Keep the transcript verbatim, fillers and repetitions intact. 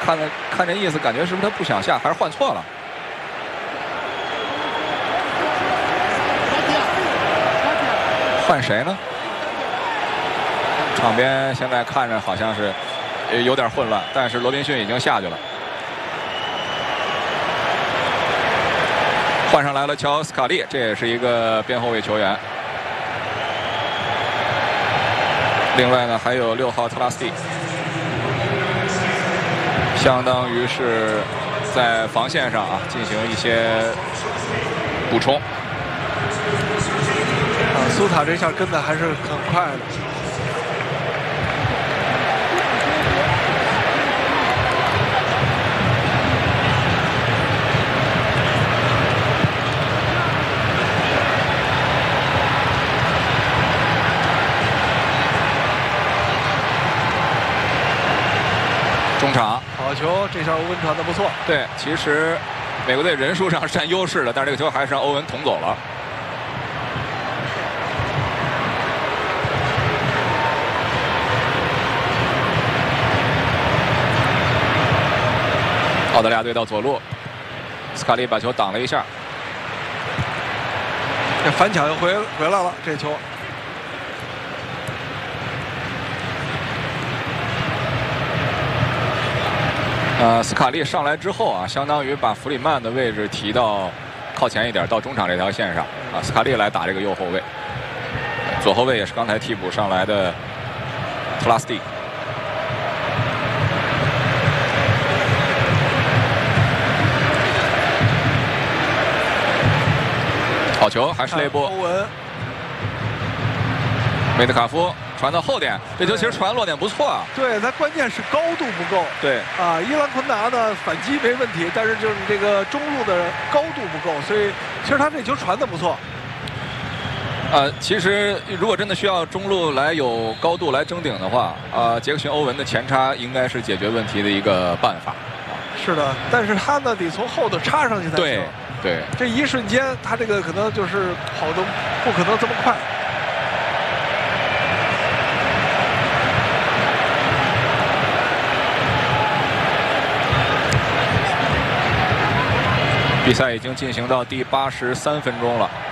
看了看这意思，感觉是不是他不想下，还是换错了？换谁呢？场边现在看着好像是有点混乱，但是罗宾逊已经下去了。换上来了乔斯卡利，这也是一个边后卫球员。另外呢，还有六号特拉斯蒂，相当于是在防线上啊进行一些补充。啊， 苏塔这下跟的还是很快的。 中场好球，这下欧文传的不错。 对，其实美国队人数上是占优势的，但是这个球还是让欧文捅走了。澳大利亚队到左路，斯卡利把球挡了一下， 这反抢又回回来了，这球。 呃，斯卡利上来之后啊，相当于把弗里曼的位置提到靠前一点，到中场这条线上啊。斯卡利来打这个右后卫，左后卫也是刚才替补上来的特拉斯蒂。好球，还是雷波。 欧文， 梅特卡夫传到后点，这球其实传落点不错啊。 对，他关键是高度不够。 对啊，伊兰昆达呢反击没问题，但是就是这个中路的高度不够，所以其实他这球传的不错。 呃，其实如果真的需要中路来有高度来争顶的话，呃，杰克逊·欧文的前插应该是解决问题的一个办法。 是的，但是他呢得从后头插上去才行。 对对， 这一瞬间他这个可能就是跑的不可能这么快。 比赛已经进行到第八十三分钟了。